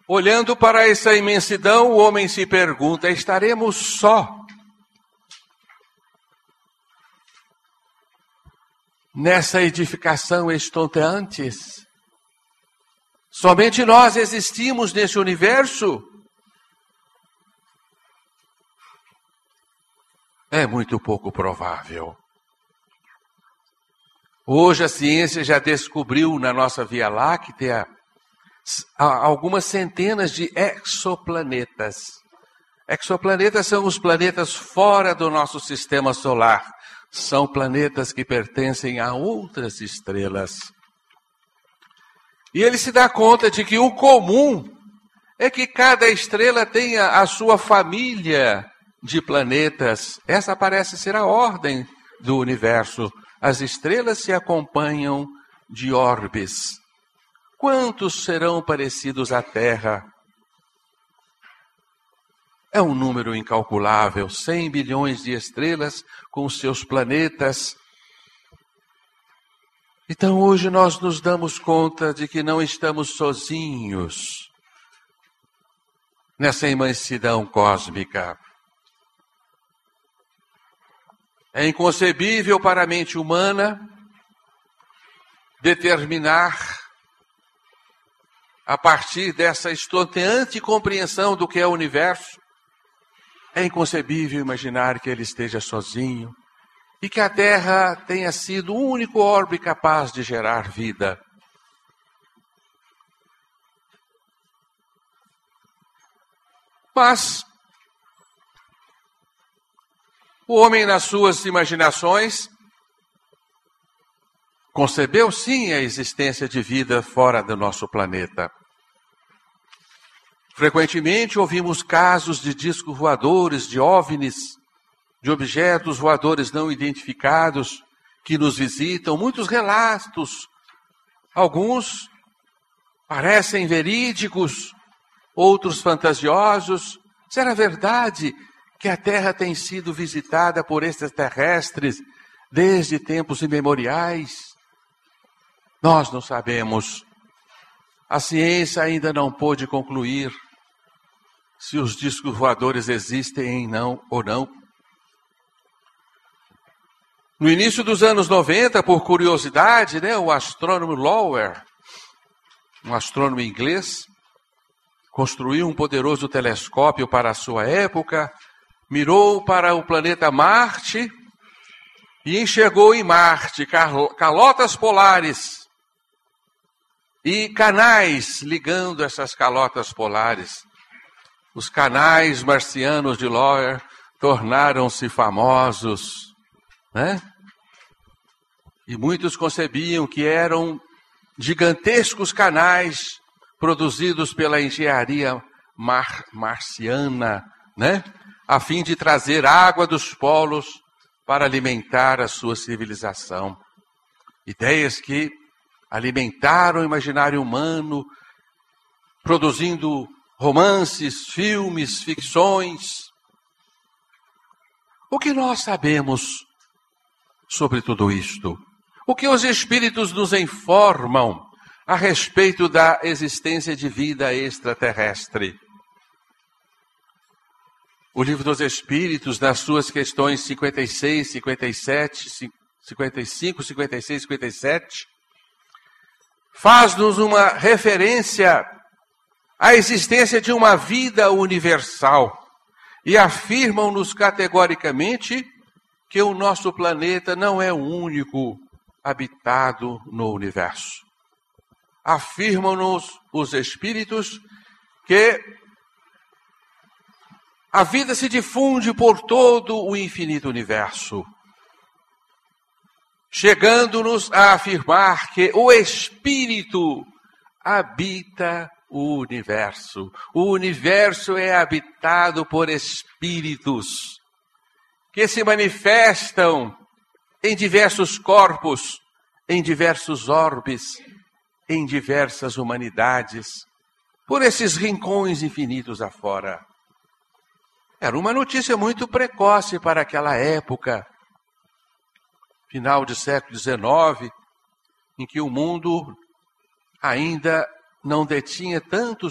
Olhando para essa imensidão, o homem se pergunta: estaremos só nessa edificação estonteante? Somente nós existimos nesse universo? É muito pouco provável. Hoje a ciência já descobriu na nossa Via Láctea algumas centenas de exoplanetas. Exoplanetas são os planetas fora do nosso sistema solar. São planetas que pertencem a outras estrelas. E ele se dá conta de que o comum é que cada estrela tenha a sua família de planetas. Essa parece ser a ordem do universo. As estrelas se acompanham de orbes. Quantos serão parecidos à Terra? É um número incalculável, 100 bilhões de estrelas com seus planetas. Então hoje nós nos damos conta de que não estamos sozinhos nessa imensidão cósmica. É inconcebível para a mente humana determinar, a partir dessa estonteante compreensão do que é o universo, é inconcebível imaginar que ele esteja sozinho e que a Terra tenha sido o único orbe capaz de gerar vida. Mas o homem, nas suas imaginações, concebeu sim a existência de vida fora do nosso planeta. Frequentemente ouvimos casos de discos voadores, de OVNIs, de objetos voadores não identificados que nos visitam. Muitos relatos, alguns parecem verídicos, outros fantasiosos. Será verdade que a Terra tem sido visitada por extraterrestres desde tempos imemoriais? Nós não sabemos. A ciência ainda não pôde concluir se os discos voadores existem ou não. No início dos anos 90, por curiosidade, o astrônomo Lower, um astrônomo inglês, construiu um poderoso telescópio para a sua época, mirou para o planeta Marte e enxergou em Marte calotas polares e canais ligando essas calotas polares. Os canais marcianos de Lower tornaram-se famosos, E muitos concebiam que eram gigantescos canais produzidos pela engenharia marciana, a fim de trazer água dos polos para alimentar a sua civilização. Ideias que alimentaram o imaginário humano, produzindo romances, filmes, ficções. O que nós sabemos sobre tudo isto? O que os espíritos nos informam a respeito da existência de vida extraterrestre? O Livro dos Espíritos, nas suas questões 56, 57, 55, 56, 57, faz-nos uma referência à existência de uma vida universal e afirmam-nos categoricamente que o nosso planeta não é o único habitado no universo. Afirmam-nos os espíritos que a vida se difunde por todo o infinito universo, chegando-nos a afirmar que o espírito habita o universo. O universo é habitado por espíritos que se manifestam em diversos corpos, em diversos orbes, em diversas humanidades, por esses rincões infinitos afora. Era uma notícia muito precoce para aquela época, final do século XIX, em que o mundo ainda não detinha tantos